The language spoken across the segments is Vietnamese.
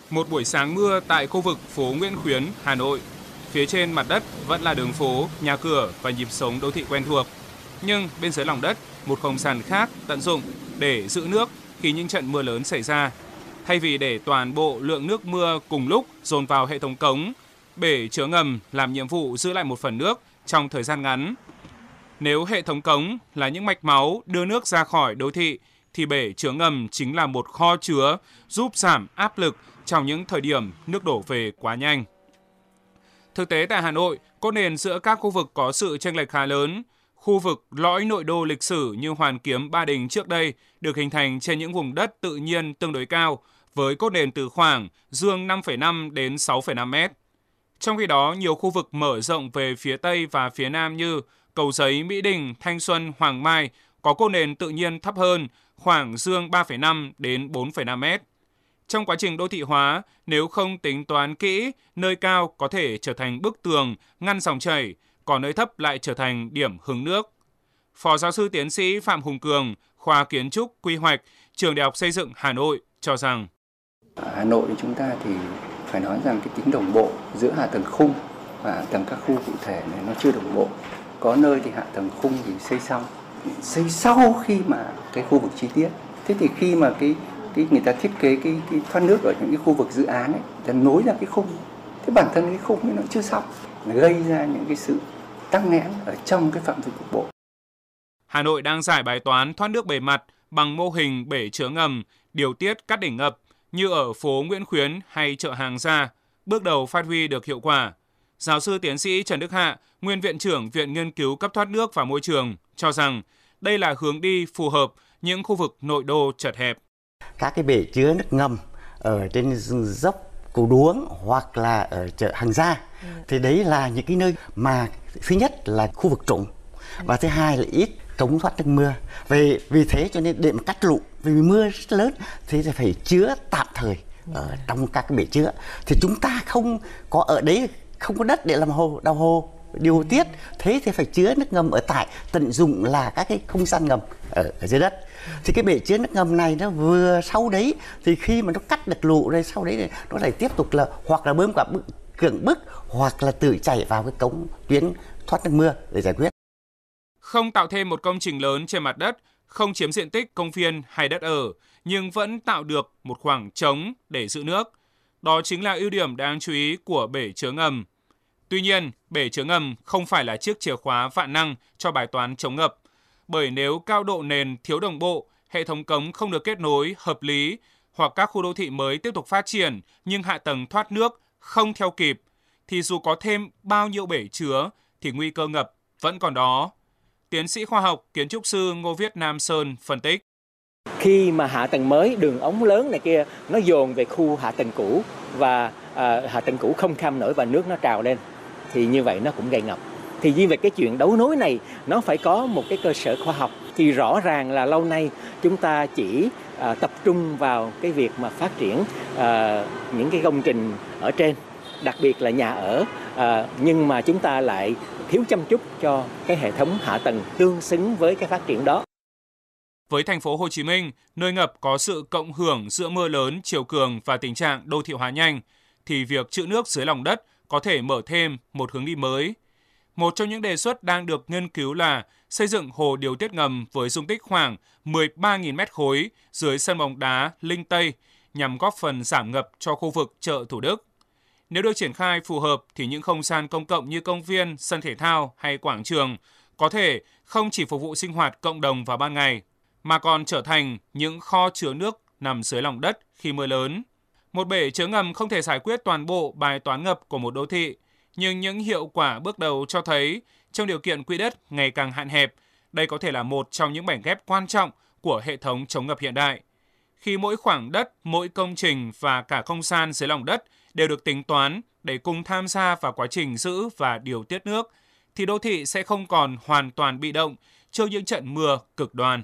Một buổi sáng mưa tại khu vực phố Nguyễn Khuyến, Hà Nội. Phía trên mặt đất vẫn là đường phố, nhà cửa và nhịp sống đô thị quen thuộc. Nhưng bên dưới lòng đất, một không gian khác tận dụng để giữ nước khi những trận mưa lớn xảy ra. Thay vì để toàn bộ lượng nước mưa cùng lúc dồn vào hệ thống cống, bể chứa ngầm làm nhiệm vụ giữ lại một phần nước trong thời gian ngắn. Nếu hệ thống cống là những mạch máu đưa nước ra khỏi đô thị, thì bể chứa ngầm chính là một kho chứa giúp giảm áp lực trong những thời điểm nước đổ về quá nhanh. Thực tế tại Hà Nội, cốt nền giữa các khu vực có sự chênh lệch khá lớn. Khu vực lõi nội đô lịch sử như Hoàn Kiếm, Ba Đình trước đây được hình thành trên những vùng đất tự nhiên tương đối cao, với cốt nền từ khoảng dương 5,5 đến 6,5 mét. Trong khi đó, nhiều khu vực mở rộng về phía Tây và phía Nam như Cầu Giấy, Mỹ Đình, Thanh Xuân, Hoàng Mai có cốt nền tự nhiên thấp hơn, khoảng dương 3,5 đến 4,5 mét. Trong quá trình đô thị hóa, nếu không tính toán kỹ, nơi cao có thể trở thành bức tường ngăn dòng chảy, còn nơi thấp lại trở thành điểm hứng nước. Phó giáo sư tiến sĩ Phạm Hùng Cường, khoa Kiến trúc Quy hoạch, Trường Đại học Xây dựng Hà Nội cho rằng Hà Nội chúng ta thì phải nói rằng cái tính đồng bộ giữa hạ tầng khung và tầng các khu cụ thể này nó chưa đồng bộ. Có nơi thì hạ tầng khung thì xây sau khi mà cái khu vực chi tiết. Thế thì khi mà cái người ta thiết kế cái thoát nước ở những cái khu vực dự án ấy, ta nối ra cái khung. Thế bản thân cái khung ấy nó chưa xong, nó gây ra những cái sự tắc nghẽn ở trong cái phạm vi cục bộ. Hà Nội đang giải bài toán thoát nước bề mặt bằng mô hình bể chứa ngầm, điều tiết cắt đỉnh ngập như ở phố Nguyễn Khuyến hay chợ Hàng Gia, bước đầu phát huy được hiệu quả. Giáo sư tiến sĩ Trần Đức Hạ, nguyên viện trưởng Viện Nghiên cứu cấp thoát nước và môi trường, cho rằng đây là hướng đi phù hợp những khu vực nội đô chật hẹp. Các cái bể chứa nước ngầm ở trên dốc Cầu Đuống hoặc là ở chợ Hàng Gia thì đấy là những cái nơi mà thứ nhất là khu vực trũng và thứ hai là ít cống thoát nước mưa. Vì thế cho nên để mà cắt lũ, vì mưa rất lớn thì phải chứa tạm thời ở trong các cái bể chứa. Thì chúng ta không có ở đấy, không có đất để làm đào hồ điều tiết, thế thì phải chứa nước ngầm ở tại, tận dụng là các cái không gian ngầm ở dưới đất. Thì cái bể chứa nước ngầm này nó vừa sau đấy thì khi mà nó cắt được lũ rồi sau đấy nó lại tiếp tục là hoặc là bơm cả cưỡng bức hoặc là tự chảy vào cái cống tuyến thoát nước mưa để giải quyết. Không tạo thêm một công trình lớn trên mặt đất, không chiếm diện tích công viên hay đất ở, nhưng vẫn tạo được một khoảng trống để giữ nước. Đó chính là ưu điểm đáng chú ý của bể chứa ngầm. Tuy nhiên, bể chứa ngầm không phải là chiếc chìa khóa vạn năng cho bài toán chống ngập. Bởi nếu cao độ nền thiếu đồng bộ, hệ thống cống không được kết nối hợp lý, hoặc các khu đô thị mới tiếp tục phát triển nhưng hạ tầng thoát nước không theo kịp, thì dù có thêm bao nhiêu bể chứa thì nguy cơ ngập vẫn còn đó. Tiến sĩ khoa học, kiến trúc sư Ngô Viết Nam Sơn phân tích. Khi mà hạ tầng mới, đường ống lớn này kia, nó dồn về khu hạ tầng cũ và hạ tầng cũ không kham nổi và nước nó trào lên, thì như vậy nó cũng gây ngập. Thì như vậy cái chuyện đấu nối này nó phải có một cái cơ sở khoa học. Thì rõ ràng là lâu nay chúng ta chỉ tập trung vào cái việc mà phát triển những cái công trình ở trên, đặc biệt là nhà ở, nhưng mà chúng ta lại thiếu chăm chút cho cái hệ thống hạ tầng tương xứng với cái phát triển đó. Với thành phố Hồ Chí Minh, nơi ngập có sự cộng hưởng giữa mưa lớn, chiều cường và tình trạng đô thị hóa nhanh, thì việc trữ nước dưới lòng đất có thể mở thêm một hướng đi mới. Một trong những đề xuất đang được nghiên cứu là xây dựng hồ điều tiết ngầm với dung tích khoảng 13.000 mét khối dưới sân bóng đá Linh Tây nhằm góp phần giảm ngập cho khu vực chợ Thủ Đức. Nếu được triển khai phù hợp thì những không gian công cộng như công viên, sân thể thao hay quảng trường có thể không chỉ phục vụ sinh hoạt cộng đồng vào ban ngày, mà còn trở thành những kho chứa nước nằm dưới lòng đất khi mưa lớn. Một bể chứa ngầm không thể giải quyết toàn bộ bài toán ngập của một đô thị, nhưng những hiệu quả bước đầu cho thấy trong điều kiện quỹ đất ngày càng hạn hẹp, đây có thể là một trong những mảnh ghép quan trọng của hệ thống chống ngập hiện đại. Khi mỗi khoảng đất, mỗi công trình và cả không gian dưới lòng đất đều được tính toán để cùng tham gia vào quá trình giữ và điều tiết nước, thì đô thị sẽ không còn hoàn toàn bị động trước những trận mưa cực đoan.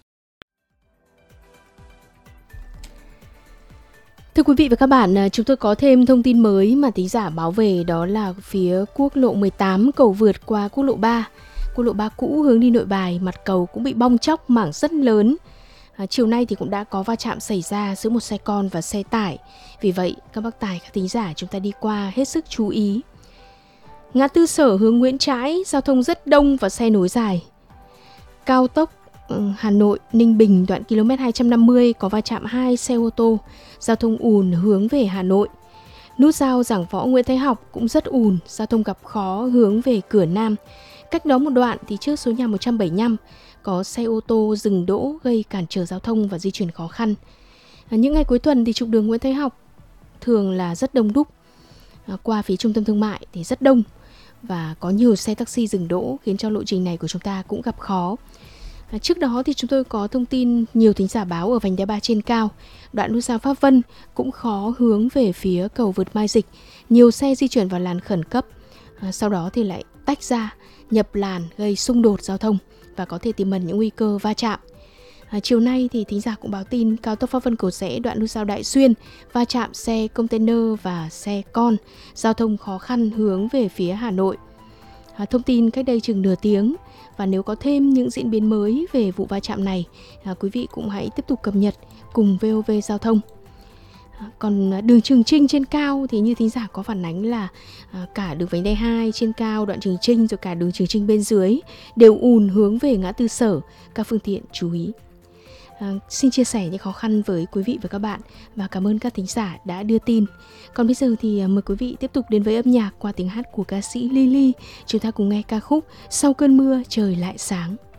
Thưa quý vị và các bạn, chúng tôi có thêm thông tin mới mà thính giả báo về, đó là phía quốc lộ 18 cầu vượt qua quốc lộ 3. Quốc lộ 3 cũ hướng đi Nội Bài, mặt cầu cũng bị bong tróc mảng rất lớn. Chiều nay thì cũng đã có va chạm xảy ra giữa một xe con và xe tải. Vì vậy, các bác tài, các thính giả chúng ta đi qua hết sức chú ý. Ngã tư Sở hướng Nguyễn Trãi, giao thông rất đông và xe nối dài. Cao tốc Hà Nội Ninh Bình đoạn km 250 có va chạm 2 xe ô tô, giao thông ùn hướng về Hà Nội. Nút giao Giảng Võ Nguyễn Thái Học cũng rất ùn, giao thông gặp khó hướng về cửa Nam. Cách đó một đoạn thì trước số nhà 175 có xe ô tô dừng đỗ gây cản trở giao thông và di chuyển khó khăn. Những ngày cuối tuần thì trục đường Nguyễn Thái Học thường là rất đông đúc. Qua phía trung tâm thương mại thì rất đông và có nhiều xe taxi dừng đỗ khiến cho lộ trình này của chúng ta cũng gặp khó. Trước đó thì chúng tôi có thông tin nhiều thính giả báo ở vành đai 3 trên cao, đoạn nút giao Pháp Vân cũng khó hướng về phía cầu vượt Mai Dịch. Nhiều xe di chuyển vào làn khẩn cấp, sau đó thì lại tách ra, nhập làn gây xung đột giao thông và có thể tiềm ẩn những nguy cơ va chạm. Chiều nay thì thính giả cũng báo tin cao tốc Pháp Vân Cầu Giẽ đoạn nút giao Đại Xuyên va chạm xe container và xe con, giao thông khó khăn hướng về phía Hà Nội. Thông tin cách đây chừng nửa tiếng, và nếu có thêm những diễn biến mới về vụ va chạm này, quý vị cũng hãy tiếp tục cập nhật cùng VOV Giao thông. Còn đường Trường Chinh trên cao thì như thính giả có phản ánh là cả đường vành đai 2 trên cao đoạn Trường Chinh rồi cả đường Trường Chinh bên dưới đều ùn hướng về ngã tư Sở, các phương tiện chú ý. Xin chia sẻ những khó khăn với quý vị và các bạn và cảm ơn các thính giả đã đưa tin. Còn bây giờ thì mời quý vị tiếp tục đến với âm nhạc qua tiếng hát của ca sĩ Lily. Chúng ta cùng nghe ca khúc Sau cơn mưa trời lại sáng.